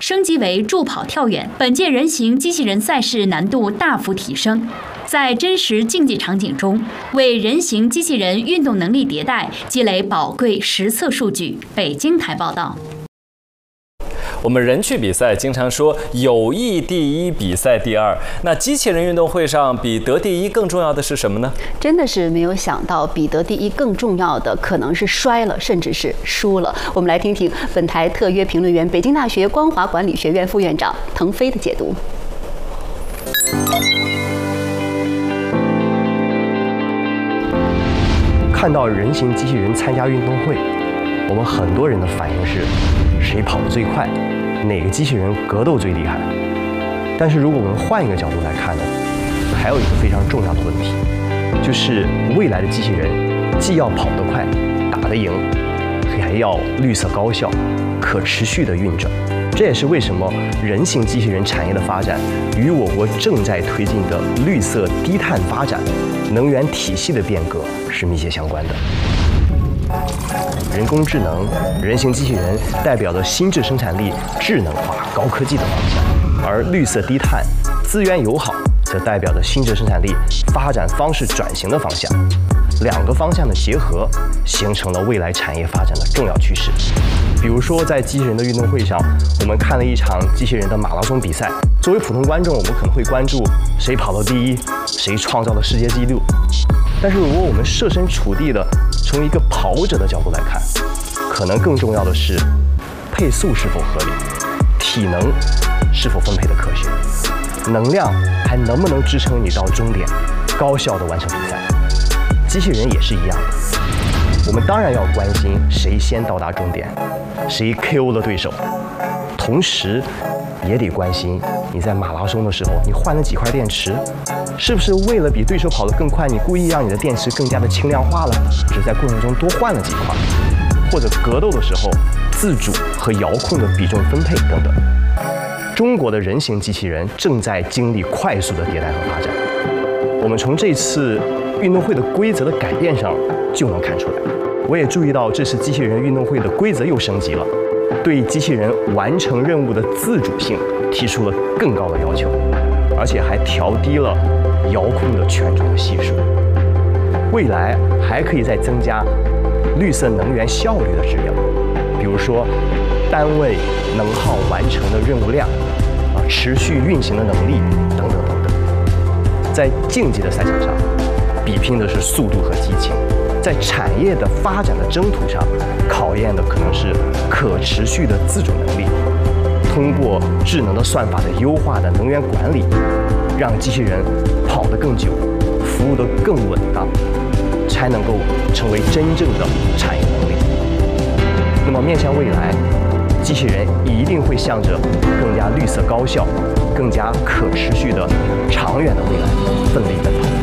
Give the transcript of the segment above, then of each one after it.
升级为助跑跳远。本届人形机器人赛事难度大幅提升，在真实竞技场景中，为人形机器人运动能力迭代积累宝贵实测数据。北京台报道。 我们人去比赛经常说友谊第一，比赛第二。那机器人运动会上，比得第一更重要的是什么呢？ 真的是没有想到，比得第一更重要的可能是摔了，甚至是输了。我们来听听本台特约评论员、北京大学光华管理学院副院长滕飞的解读。 看到人形机器人参加运动会，我们很多人的反应是：谁跑得最快，哪个机器人格斗最厉害。但是如果我们换一个角度来看呢，还有一个非常重要的问题，就是未来的机器人既要跑得快、打得赢，还要绿色高效、可持续的运转。这也是为什么人形机器人产业的发展与我国正在推进的绿色低碳发展、能源体系的变革是密切相关的。人工智能、人形机器人代表着新质生产力、智能化、高科技的方向，而绿色低碳、资源友好则代表着新质生产力发展方式转型的方向。两个方向的结合，形成了未来产业发展的重要趋势。比如说，在机器人的运动会上，我们看了一场机器人的马拉松比赛。作为普通观众，我们可能会关注谁跑到第一，谁创造了世界纪录。但是如果我们设身处地的从一个跑者的角度来看，可能更重要的是配速是否合理，体能是否分配的科学，能量还能不能支撑你到终点，高效地完成比赛。机器人也是一样的，我们当然要关心谁先到达终点，谁 KO 了对手，同时也得关心你在马拉松的时候，你换了几块电池，是不是为了比对手跑得更快，你故意让你的电池更加的轻量化了，只是在过程中多换了几块，或者格斗的时候自主和遥控的比重分配等等。中国的人形机器人正在经历快速的迭代和发展，我们从这次运动会的规则的改变上就能看出来。我也注意到这次机器人运动会的规则又升级了，对机器人完成任务的自主性提出了更高的要求，而且还调低了遥控的权重的系数。未来还可以再增加绿色能源效率的指标，比如说单位能耗完成的任务量持续运行的能力等等等等。在竞技的赛场上，比拼的是速度和激情；在产业的发展的征途上，考验的可能是可持续的自主能力。通过智能的算法的优化的能源管理，让机器人跑得更久，服务得更稳当，才能够成为真正的产业能力。那么面向未来，机器人一定会向着更加绿色高效、更加可持续的长远的未来奋力奔跑。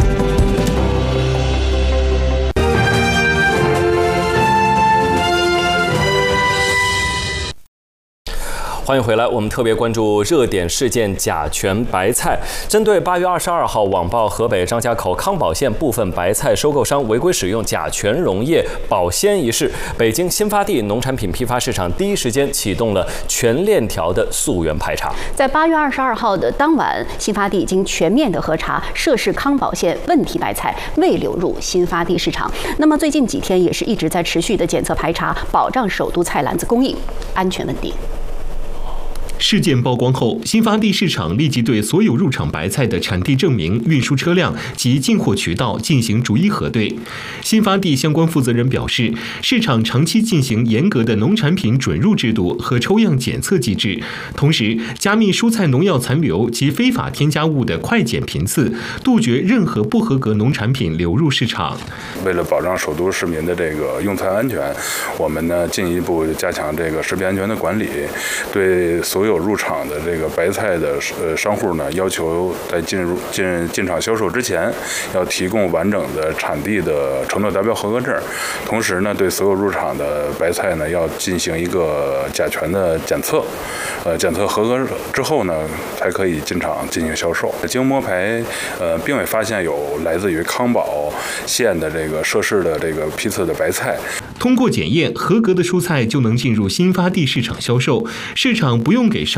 欢迎回来，我们特别关注热点事件甲醛白菜。针对8月22号网曝河北张家口康宝县部分白菜收购商违规使用甲醛溶液保鲜一事，北京新发地农产品批发市场第一时间启动了全链条的溯源排查。 在8月22号的当晚，新发地已经全面的核查涉事康宝县问题白菜未流入新发地市场。那么最近几天也是一直在持续的检测排查，保障首都菜篮子供应安全稳定。 事件曝光后，新发地市场立即对所有入场白菜的产地证明、运输车辆及进货渠道进行逐一核对。新发地相关负责人表示，市场长期进行严格的农产品准入制度和抽样检测机制，同时加密蔬菜农药残留及非法添加物的快检频次，杜绝任何不合格农产品流入市场。 为了保障首都市民的这个用餐安全，我们呢进一步加强这个食品安全的管理，对所有入场的这个白菜的商户呢，要求在进场销售之前，要提供完整的产地的承诺达标合格证。同时呢，对所有入场的白菜呢，要进行一个甲醛的检测，检测合格之后呢，才可以进场进行销售。经摸排，并未发现有来自于康宝县的这个涉事的这个批次的白菜。 通过检验合格的蔬菜就能进入新发地市场销售，市场不用给